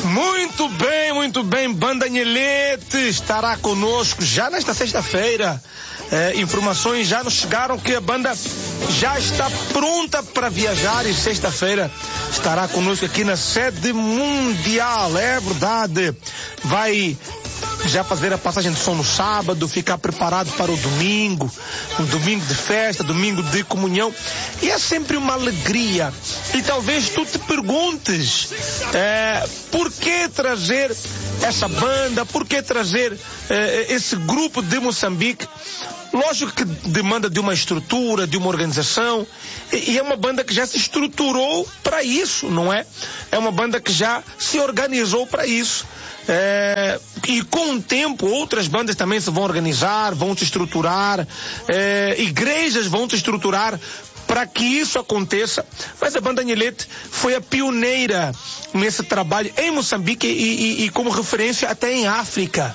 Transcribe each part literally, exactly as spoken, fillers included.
Muito bem, muito bem. Banda Nhelete estará conosco já nesta sexta-feira. É, informações já nos chegaram que a banda já está pronta para viajar e sexta-feira estará conosco aqui na sede mundial. É verdade. Vai já fazer a passagem de som no sábado, ficar preparado para o domingo, um domingo de festa, domingo de comunhão, e é sempre uma alegria. E talvez tu te perguntes é, por que trazer essa banda, por que trazer é, esse grupo de Moçambique. Lógico que demanda de uma estrutura, de uma organização, e, e é uma banda que já se estruturou para isso, não é? É uma banda que já se organizou para isso. É, e com o tempo outras bandas também se vão organizar, vão se estruturar, é, igrejas vão se estruturar para que isso aconteça. Mas a banda Nhelete foi a pioneira nesse trabalho em Moçambique e, e, e como referência até em África.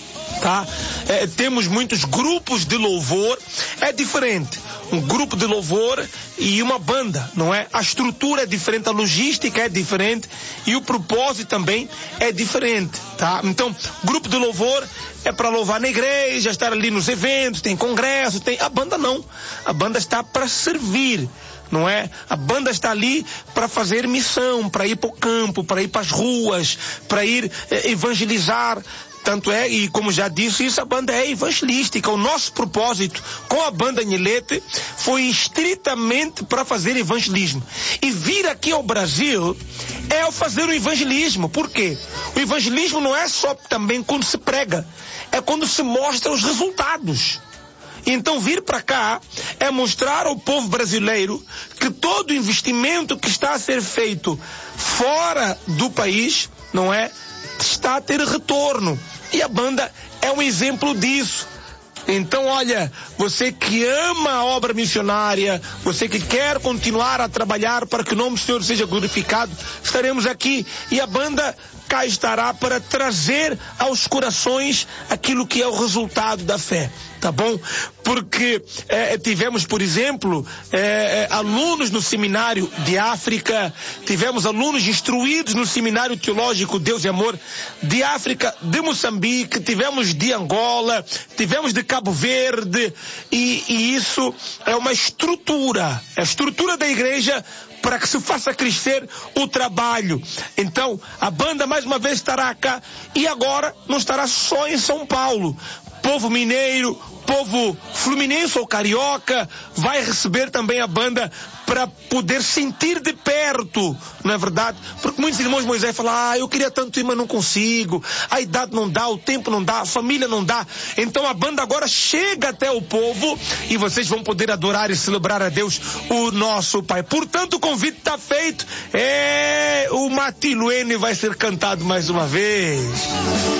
Tá? É, temos muitos grupos de louvor, é diferente um grupo de louvor e uma banda, não é? A estrutura é diferente, a logística é diferente e o propósito também é diferente, tá? Então, grupo de louvor é para louvar na igreja, estar ali nos eventos, tem congresso, tem... A banda não, a banda está para servir, não é? A banda está ali para fazer missão, para ir para o campo, para ir para as ruas, para ir eh, evangelizar. Tanto é, e como já disse, isso, a banda é evangelística. O nosso propósito com a banda Nhelete foi estritamente para fazer evangelismo. E vir aqui ao Brasil é fazer o evangelismo. Por quê? O evangelismo não é só também quando se prega, é quando se mostra os resultados. Então vir para cá é mostrar ao povo brasileiro que todo investimento que está a ser feito fora do país, não é? Está a ter retorno. E a banda é um exemplo disso. Então, olha, você que ama a obra missionária, você que quer continuar a trabalhar para que o nome do Senhor seja glorificado, estaremos aqui e a banda cá estará para trazer aos corações aquilo que é o resultado da fé, tá bom? Porque eh, tivemos, por exemplo, eh, alunos no seminário de África, tivemos alunos instruídos no seminário teológico Deus e Amor de África, de Moçambique, tivemos de Angola, tivemos de Cabo Verde, e, e isso é uma estrutura, é a estrutura da igreja para que se faça crescer o trabalho. Então, a banda mais uma vez estará cá e agora não estará só em São Paulo. Povo mineiro, povo fluminense ou carioca vai receber também a banda para poder sentir de perto, não é verdade? Porque muitos irmãos Moisés falam, ah, eu queria tanto ir, mas não consigo, a idade não dá, o tempo não dá, a família não dá. Então a banda agora chega até o povo e vocês vão poder adorar e celebrar a Deus, o nosso Pai. Portanto, o convite está feito. É, o Matiluene vai ser cantado mais uma vez.